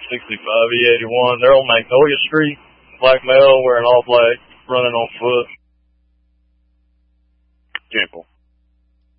65 E81. They're on Magnolia Street. Black male wearing all black, running on foot. Temple.